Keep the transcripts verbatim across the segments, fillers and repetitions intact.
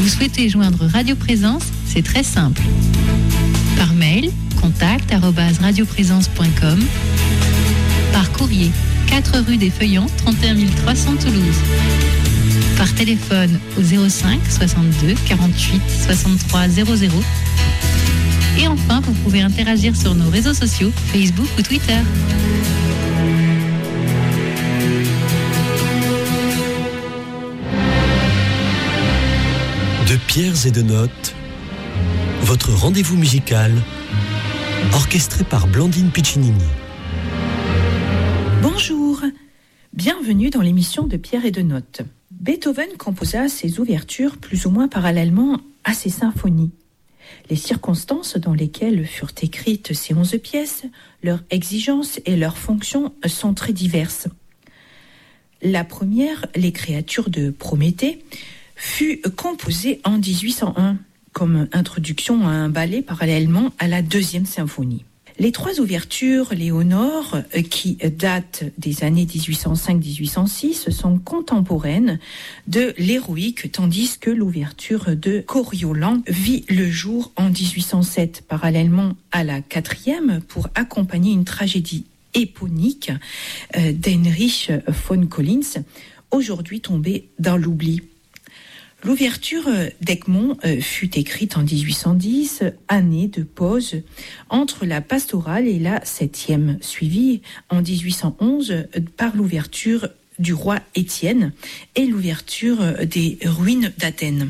Vous souhaitez joindre Radio Présence? C'est très simple. Par mail, contact arobase radioprésence point com. Par courrier, quatre rue des Feuillants, trente et un mille trois cents Toulouse. Par téléphone au zéro cinq soixante-deux quarante-huit soixante-trois zéro zéro. Et enfin, vous pouvez interagir sur nos réseaux sociaux, Facebook ou Twitter. De pierres et de notes, votre rendez-vous musical, orchestré par Blandine Piccinini. Bonjour, bienvenue dans l'émission de Pierres et de notes. Beethoven composa ses ouvertures plus ou moins parallèlement à ses symphonies. Les circonstances dans lesquelles furent écrites ces onze pièces, leurs exigences et leurs fonctions sont très diverses. La première, Les créatures de Prométhée, fut composée en dix-huit cent un comme introduction à un ballet parallèlement à la deuxième symphonie. Les trois ouvertures Léonore, qui datent des années dix-huit cent cinq à dix-huit cent six, sont contemporaines de l'héroïque, tandis que l'ouverture de Coriolan vit le jour en dix-huit cent sept, parallèlement à la quatrième, pour accompagner une tragédie éponyque d'Heinrich von Collins, aujourd'hui tombée dans l'oubli. L'ouverture d'Egmont fut écrite en dix-huit cent dix, année de pause entre la pastorale et la septième, suivie en dix-huit cent onze par l'ouverture du roi Étienne et l'ouverture des ruines d'Athènes.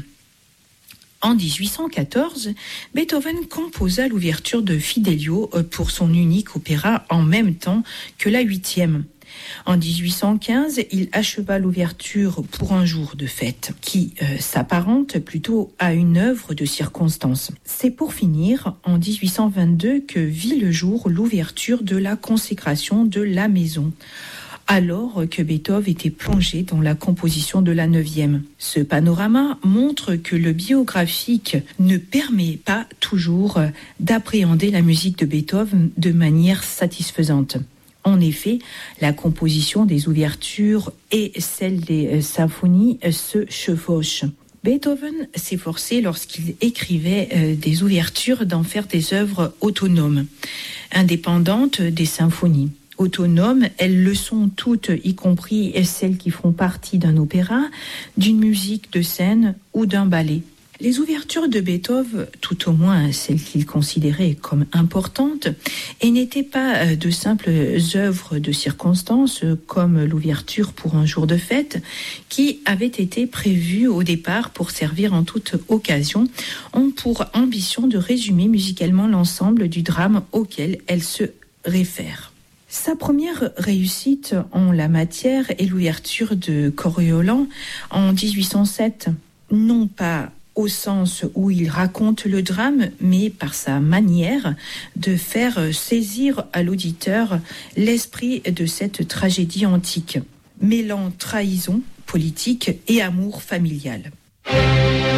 En dix-huit cent quatorze, Beethoven composa l'ouverture de Fidelio pour son unique opéra en même temps que la huitième. En dix-huit cent quinze, il acheva l'ouverture pour un jour de fête, qui euh, s'apparente plutôt à une œuvre de circonstance. C'est pour finir, en dix-huit cent vingt-deux, que vit le jour l'ouverture de la consécration de la maison, alors que Beethoven était plongé dans la composition de la neuvième. Ce panorama montre que le biographique ne permet pas toujours d'appréhender la musique de Beethoven de manière satisfaisante. En effet, la composition des ouvertures et celle des symphonies se chevauchent. Beethoven s'efforçait, lorsqu'il écrivait euh, des ouvertures, d'en faire des œuvres autonomes, indépendantes des symphonies. Autonomes, elles le sont toutes, y compris celles qui font partie d'un opéra, d'une musique de scène ou d'un ballet. Les ouvertures de Beethoven, tout au moins celles qu'il considérait comme importantes, et n'étaient pas de simples œuvres de circonstance comme l'ouverture pour un jour de fête, qui avait été prévue au départ pour servir en toute occasion, ont pour ambition de résumer musicalement l'ensemble du drame auquel elle se réfère. Sa première réussite en la matière est l'ouverture de Coriolan en dix-huit cent sept, non pas au sens où il raconte le drame, mais par sa manière de faire saisir à l'auditeur l'esprit de cette tragédie antique, mêlant trahison politique et amour familial.